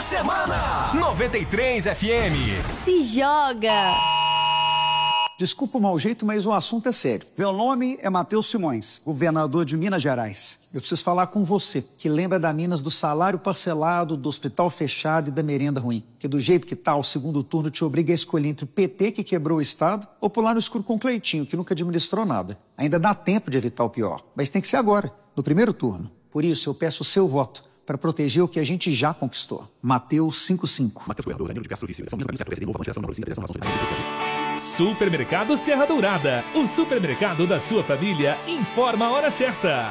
semana. 93 FM. Se joga. Desculpa o mau jeito, mas o assunto é sério. Meu nome é Matheus Simões, governador de Minas Gerais. Eu preciso falar com você, que lembra da Minas do salário parcelado, do hospital fechado e da merenda ruim. Que do jeito que tá, o segundo turno te obriga a escolher entre o PT, que quebrou o Estado, ou pular no escuro com o Cleitinho, que nunca administrou nada. Ainda dá tempo de evitar o pior, mas tem que ser agora, no primeiro turno. Por isso, eu peço o seu voto para proteger o que a gente já conquistou. Mateus 55. Mateus Goiador, Danilo de Castro Vício, São Luís, século novo, geração Maurício, Interação Supermercado Serra Dourada, o supermercado da sua família, informa a hora certa.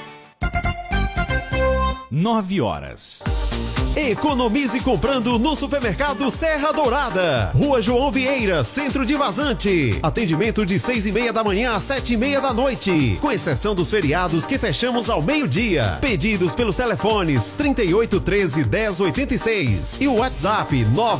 9 horas. Economize comprando no Supermercado Serra Dourada. Rua João Vieira, centro de Vazante. Atendimento de 6h30 da manhã às 7h30 da noite. Com exceção dos feriados que fechamos ao meio-dia. Pedidos pelos telefones 3813-1086 e o WhatsApp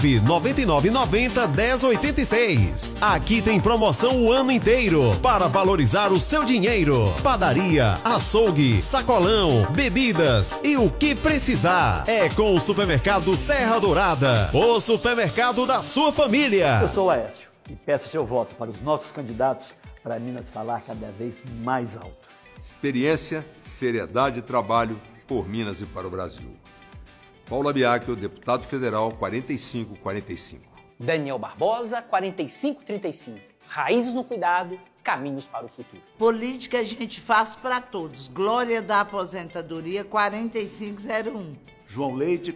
99990-1086. Aqui tem promoção o ano inteiro para valorizar o seu dinheiro. Padaria, açougue, sacolão, bebidas e o que precisar. É com o Supermercado Serra Dourada, o supermercado da sua família. Eu sou o Aécio e peço seu voto para os nossos candidatos para Minas falar cada vez mais alto. Experiência, seriedade e trabalho por Minas e para o Brasil. Paulo Abiacchio, deputado federal, 4545. Daniel Barbosa, 4535. Raízes no cuidado, caminhos para o futuro. Política a gente faz para todos. Glória da Aposentadoria, 4501. João Leite,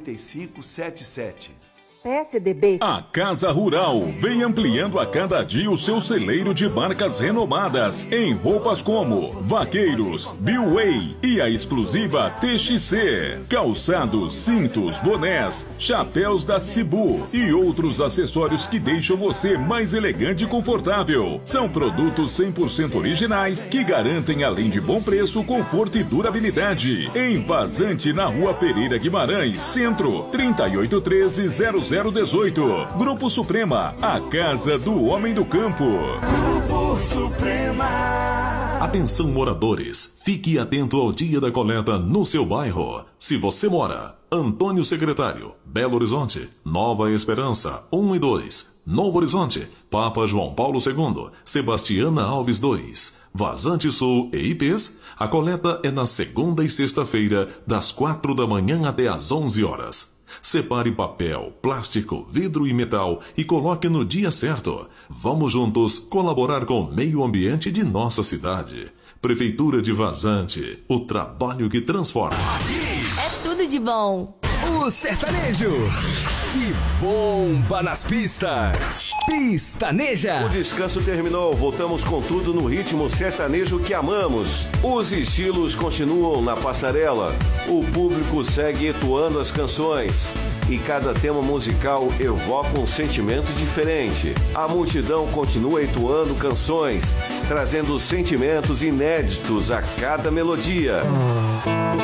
4577. PSDB. A Casa Rural vem ampliando a cada dia o seu celeiro de marcas renomadas em roupas como Vaqueiros, Billway e a exclusiva TXC. Calçados, cintos, bonés, chapéus da Cibu e outros acessórios que deixam você mais elegante e confortável. São produtos 100% originais que garantem, além de bom preço, conforto e durabilidade. Em Vazante, na Rua Pereira Guimarães, Centro, 3813-0018. Grupo Suprema, a casa do homem do campo. Grupo Suprema. Atenção, moradores, fique atento ao dia da coleta no seu bairro. Se você mora Antônio Secretário, Belo Horizonte, Nova Esperança, 1 e 2, Novo Horizonte, Papa João Paulo II, Sebastiana Alves 2, Vazante Sul e IPs, a coleta é na segunda e sexta-feira, das 4 da manhã até às 11 horas. Separe papel, plástico, vidro e metal e coloque no dia certo. Vamos juntos colaborar com o meio ambiente de nossa cidade. Prefeitura de Vazante, o trabalho que transforma. É tudo de bom. O sertanejo que bomba nas pistas. Pistaneja. O descanso terminou, voltamos com tudo no ritmo sertanejo que amamos. Os estilos continuam na passarela, o público segue entoando as canções e cada tema musical evoca um sentimento diferente. A multidão continua entoando canções, trazendo sentimentos inéditos a cada melodia.